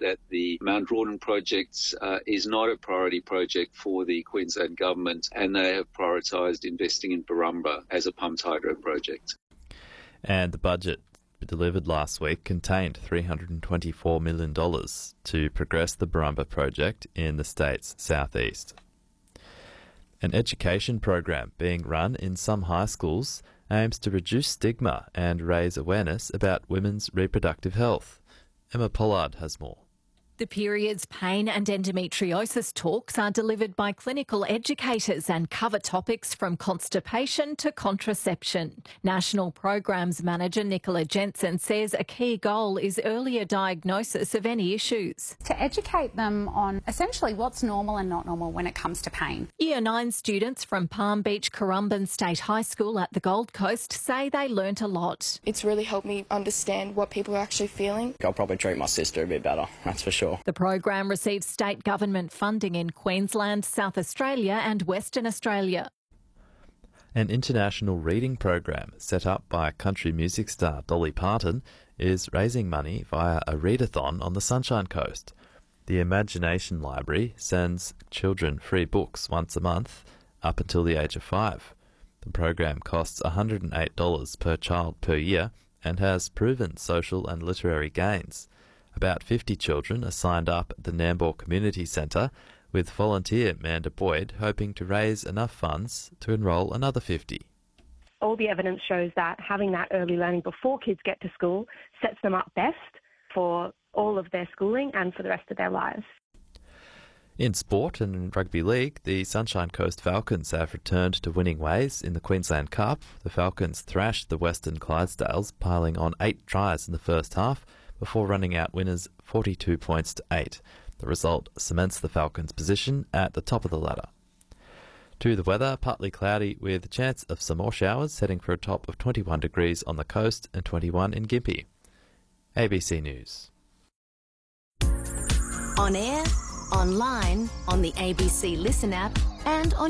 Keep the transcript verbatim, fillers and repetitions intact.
that the Mount Rawdon project uh, is not a priority project for the Queensland Government, and they have prioritised investing in Barumba as a pumped hydro project. And the budget delivered last week contained three hundred twenty-four million dollars to progress the Barumba project in the state's southeast. An education program being run in some high schools aims to reduce stigma and raise awareness about women's reproductive health. Emma Pollard has more. The periods, pain and endometriosis talks are delivered by clinical educators and cover topics from constipation to contraception. National Programs Manager Nicola Jensen says a key goal is earlier diagnosis of any issues. To educate them on essentially what's normal and not normal when it comes to pain. Year nine students from Palm Beach Currumbin State High School at the Gold Coast say they learnt a lot. It's really helped me understand what people are actually feeling. I'll probably treat my sister a bit better, that's for sure. The program receives state government funding in Queensland, South Australia and Western Australia. An international reading program set up by country music star Dolly Parton is raising money via a readathon on the Sunshine Coast. The Imagination Library sends children free books once a month up until the age of five. The program costs one hundred eight dollars per child per year and has proven social and literary gains. About fifty children are signed up at the Nambour Community Centre, with volunteer Manda Boyd hoping to raise enough funds to enrol another fifty. All the evidence shows that having that early learning before kids get to school sets them up best for all of their schooling and for the rest of their lives. In sport and in rugby league, the Sunshine Coast Falcons have returned to winning ways in the Queensland Cup. The Falcons thrashed the Western Clydesdales, piling on eight tries in the first half, before running out winners forty-two points to eight. The result cements the Falcons' position at the top of the ladder. To the weather, partly cloudy with a chance of some more showers, heading for a top of twenty-one degrees on the coast and twenty-one in Gympie. A B C News. On air, online, on the A B C Listen app and on